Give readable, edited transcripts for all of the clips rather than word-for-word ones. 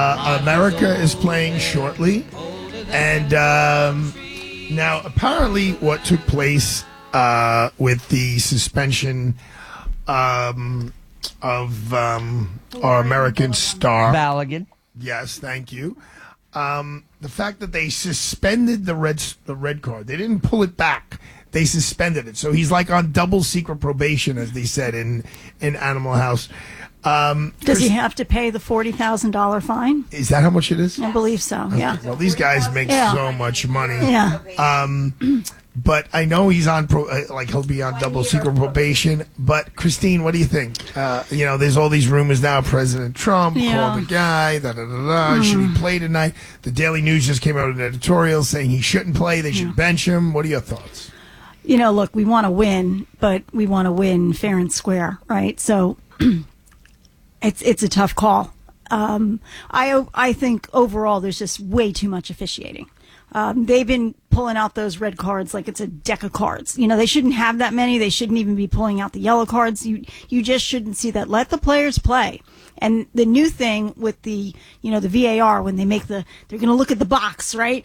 America is playing shortly, and now apparently what took place with the suspension of our American star Balogun. Yes, thank you. The fact that they suspended the red card, they didn't pull it back. They suspended it, so he's like on double secret probation, as they said in Animal House. Does he have to pay the $40,000 fine? Is that how much it is? I believe so. Yeah. Well, these guys make so much money. Yeah. But I know he's on he'll be on double secret probation. But Christine, what do you think? There's all these rumors now. President Trump called the guy. Should he play tonight? The Daily News just came out with an editorial saying he shouldn't play. They should bench him. What are your thoughts? Look, we want to win, but we want to win fair and square, right? So it's a tough call. I think overall there's just way too much officiating. They've been pulling out those red cards like it's a deck of cards. They shouldn't have that many. They shouldn't even be pulling out the yellow cards. You just shouldn't see that. Let the players play. And the new thing with the the VAR, when they make they're going to look at the box, right?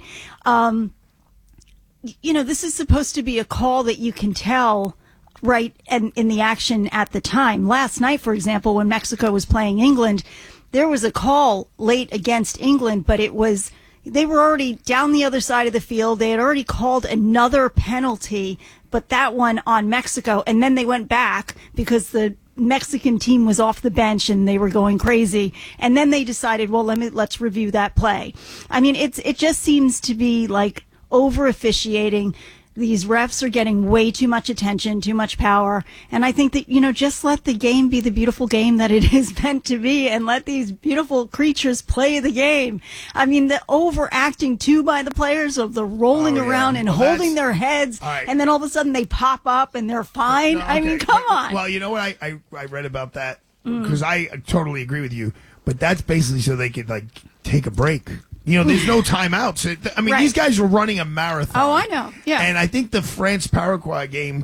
This is supposed to be a call that you can tell right and in the action at the time. Last night, for example, when Mexico was playing England, there was a call late against England, but they were already down the other side of the field. They had already called another penalty, but that one on Mexico. And then they went back because the Mexican team was off the bench and they were going crazy. And then they decided, well, let's review that play. I mean, it just seems to be like over officiating. These refs are getting way too much attention, too much power. And I think that, just let the game be the beautiful game that it is meant to be and let these beautiful creatures play the game. I mean, the overacting too by the players of the rolling around and holding their heads. Right. And then all of a sudden they pop up and they're fine. I mean, come on. Well, you know what? I read about that because I totally agree with you. But that's basically so they could take a break. There's no timeouts. I mean, these guys are running a marathon. Oh, I know. Yeah. And I think the France-Paraguay game,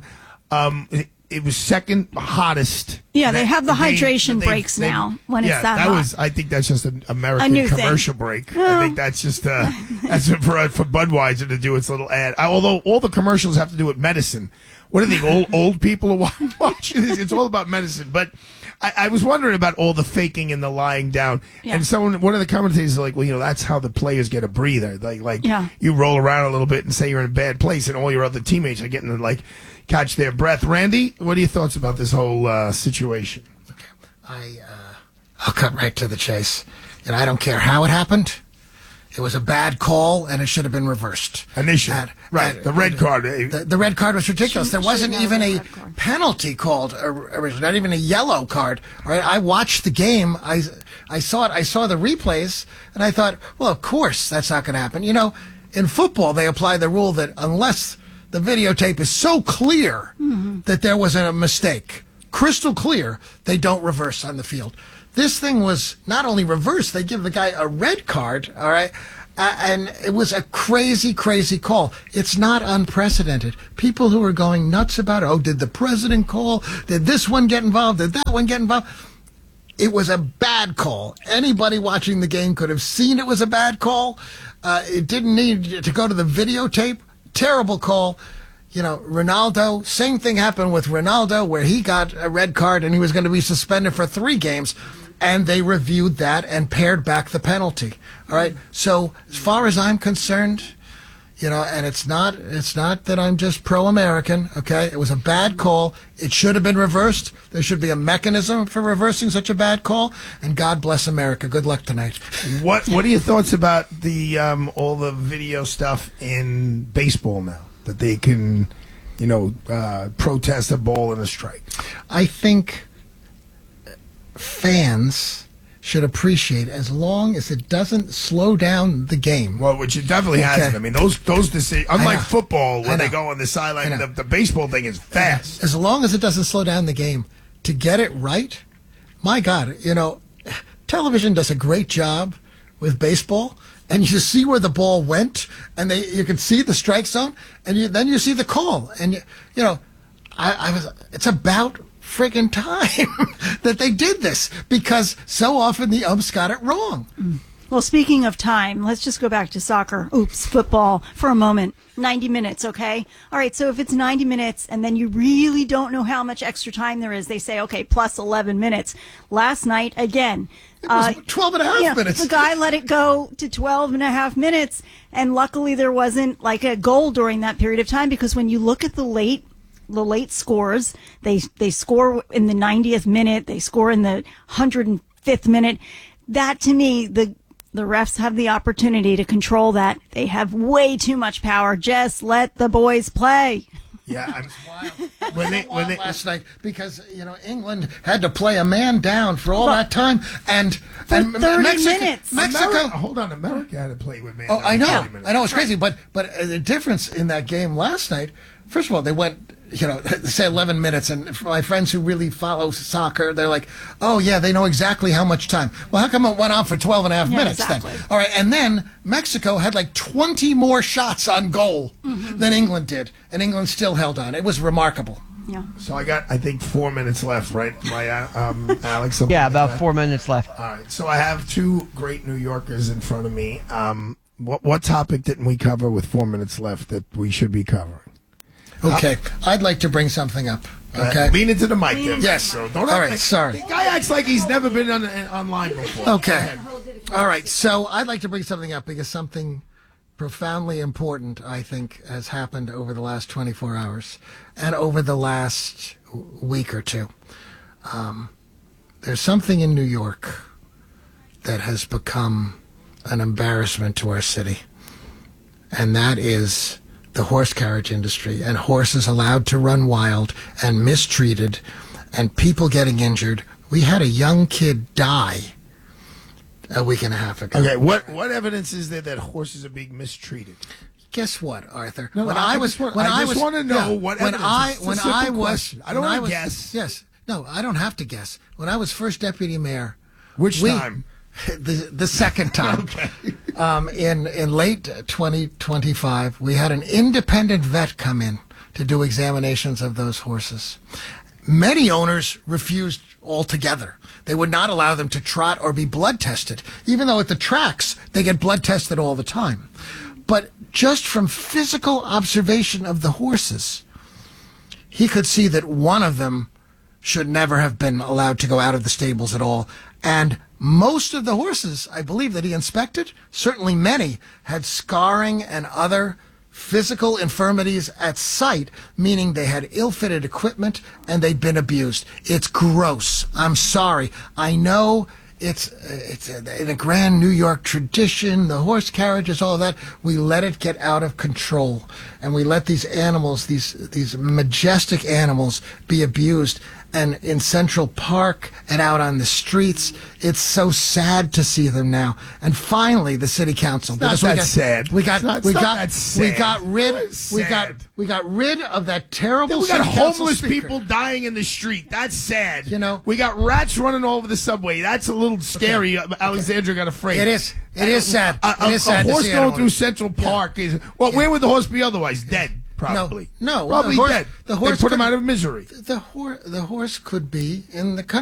it was second hottest. Yeah, they have the hydration breaks now when it's that hot. I think that's just an American commercial break. I think that's just that's for Budweiser to do its little ad. Although all the commercials have to do with medicine. What do you think? Old people are watching this? It's all about medicine. But I was wondering about all the faking and the lying down. Yeah. And one of the commentators is like, well, that's how the players get a breather. You roll around a little bit and say you're in a bad place, and all your other teammates are getting to catch their breath. Randy, what are your thoughts about this whole situation? Okay. I'll cut right to the chase. And I don't care how it happened. It was a bad call, and it should have been reversed. Initially. Right, the red card. The red card was ridiculous. There wasn't even a penalty called, not even a yellow card. Right? I watched the game. I saw it. I saw the replays, and I thought, well, of course that's not going to happen. In football, they apply the rule that unless the videotape is so clear that there was a mistake, crystal clear, they don't reverse on the field. This thing was not only reversed, they give the guy a red card, all right? And it was a crazy, crazy call. It's not unprecedented. People who are going nuts about it, did the president call? Did this one get involved? Did that one get involved? It was a bad call. Anybody watching the game could have seen it was a bad call. It didn't need to go to the videotape. Terrible call. Ronaldo, same thing happened with Ronaldo where he got a red card and he was going to be suspended for 3 games. And they reviewed that and pared back the penalty. All right. So as far as I'm concerned, and it's not that I'm just pro-American. Okay. It was a bad call. It should have been reversed. There should be a mechanism for reversing such a bad call. And God bless America. Good luck tonight. What are your thoughts about the all the video stuff in baseball now that they can, protest a ball and a strike? I think fans should appreciate as long as it doesn't slow down the game. Well, which it definitely hasn't. I mean, those decisions, unlike football, when they go on the sideline, the baseball thing is fast. As long as it doesn't slow down the game, to get it right, my God, television does a great job with baseball. And you see where the ball went, and you can see the strike zone, and then you see the call. And, it's about friggin' time that they did this because so often the umps got it wrong. Well, speaking of time, let's just go back to soccer. Football for a moment. 90 minutes, okay? All right, so if it's 90 minutes and then you really don't know how much extra time there is, they say, okay, plus 11 minutes. Last night, again, it was 12 and a half minutes. The guy let it go to 12 and a half minutes, and luckily there wasn't like a goal during that period of time, because when you look at the late scores, they score in the 90th minute, they score in the 105th minute. That, to me, the refs have the opportunity to control that. They have way too much power. Just let the boys play. Yeah, when they last night, because England had to play a man down for all that time, and 30 minutes. Mexico. America had to play with man. Oh, down I know, 30 I know, it's crazy, but the difference in that game last night. First of all, they went, say 11 minutes, and for my friends who really follow soccer, they're like, oh, yeah, they know exactly how much time. Well, how come it went on for 12 and a half minutes exactly. then? All right, and then Mexico had like 20 more shots on goal than England did, and England still held on. It was remarkable. Yeah. So I got, I think, 4 minutes left, right, Alex? Yeah, about 4 minutes left. All right, so I have two great New Yorkers in front of me. What topic didn't we cover with 4 minutes left that we should be covering? Okay, I'd like to bring something up. Okay, lean into the mic. Yes. So don't all right. Sorry. The guy acts like he's never been online before. Okay. All right. So I'd like to bring something up because something profoundly important, I think, has happened over the last 24 hours and over the last week or two. There's something in New York that has become an embarrassment to our city, and that is the horse carriage industry, and horses allowed to run wild and mistreated and people getting injured. We had a young kid die a week and a half ago. Okay, what evidence is there that horses are being mistreated? Guess what, Arthur? No, I just want to know what evidence. When I don't want to guess. Yes. No, I don't have to guess. When I was first deputy mayor. Which time? The second time. Okay. In late 2025, we had an independent vet come in to do examinations of those horses. Many owners refused altogether. They would not allow them to trot or be blood tested, even though at the tracks they get blood tested all the time. But just from physical observation of the horses, he could see that one of them should never have been allowed to go out of the stables at all. And most of the horses, I believe, that he inspected, certainly many, had scarring and other physical infirmities at sight, meaning they had ill-fitted equipment and they'd been abused. It's gross. I'm sorry. I know it's in a grand New York tradition, the horse carriages, all of that. We let it get out of control, and we let these animals, these majestic animals, be abused. And in Central Park and out on the streets, it's so sad to see them now. And finally, the city council. It's not that sad. We got rid of that terrible. We got homeless people dying in the street. That's sad. We got rats running all over the subway. That's a little scary. Okay. Alexandra got afraid. It is. It is sad. A horse going through Central Park is. Well, where would the horse be otherwise? Dead. Probably. No. Probably dead. They put him out of misery. The horse could be in the country.